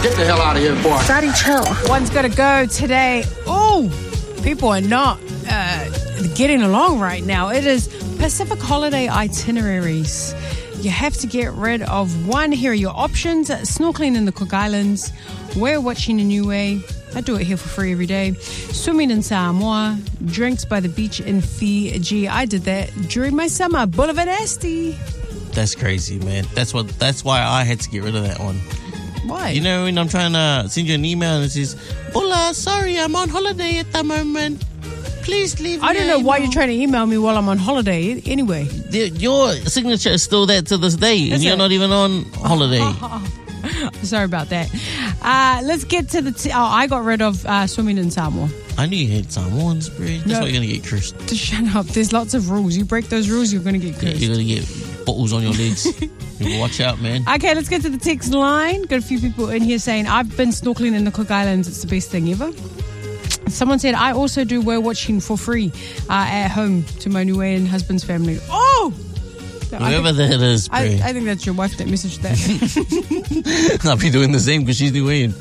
Get the hell out of here, boy. Daddy, chill. One's got to go today. Oh, people are not getting along right now. It is Pacific holiday itineraries. You have to get rid of one. Here are your options. Snorkeling in the Cook Islands. Whale watching in Niue. I do it here for free every day. Swimming in Samoa. Drinks by the beach in Fiji. I did that during my summer. Boulevard Esti. That's crazy, man. That's why I had to get rid of that one. Why? You know, when I'm trying to send you an email and it says, Hola, sorry, I'm on holiday at the moment. Please leave me. I don't know why you're trying to email me while I'm on holiday anyway. Your signature is still there to this day, and you're not even on holiday. Sorry about that. Let's get to the... I got rid of swimming in Samoa. I knew you had Samoans, bro. That's why you're going to get cursed. Just shut up. There's lots of rules. You break those rules, you're going to get cursed. You're going to get bottles on your legs. Watch out, man. Okay, let's get to the text line. Got a few people in here saying, I've been snorkeling in the Cook Islands. It's the best thing ever. Someone said, I also do whale watching for free at home to my Niuean husband's family. Oh! Whoever that is, bro. I think that's your wife that messaged that. I'll be doing the same because she's Niuean.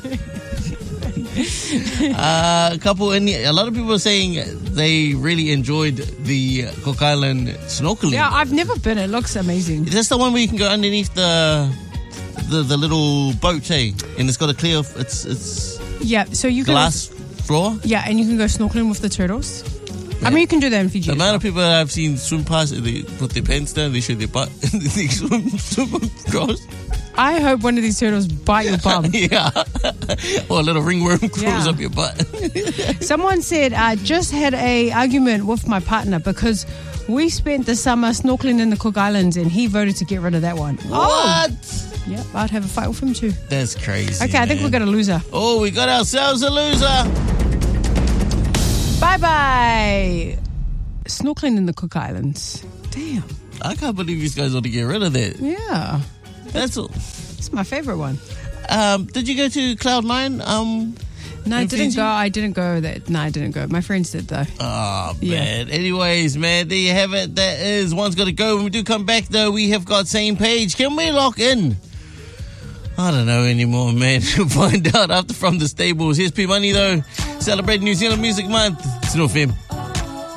A lot of people are saying they really enjoyed the Cook Island snorkeling. Yeah, I've never been. It looks amazing. That's the one where you can go underneath the little boat, hey? And it's got a clear... It's yeah, so you can... Glass floor? Yeah, and you can go snorkeling with the turtles. Yeah. I mean, you can do that in Fiji. The amount of people that I've seen swim past, they put their pants down, they show their butt, and they swim across. I hope one of these turtles bite your bum. Yeah. Or a little ringworm crawls up your butt. Someone said, I just had a argument with my partner because we spent the summer snorkeling in the Cook Islands and he voted to get rid of that one. What? Oh. Yep, I'd have a fight with him too. That's crazy. Okay, I think we got a loser. Oh, we got ourselves a loser. Bye-bye. Snorkeling in the Cook Islands. Damn. I can't believe you guys want to get rid of that. Yeah. That's all. It's my favorite one. Did you go to Cloud9? No, I didn't go. I didn't go. No, I didn't go. My friends did, though. Oh, man. Yeah. Anyways, man, there you have it. That is One's Got to Go. When we do come back, though, we have got Same Page. Can we lock in? I don't know anymore, man. We'll find out after From the Stables. Here's P Money, though. Celebrating New Zealand Music Month. It's no FM.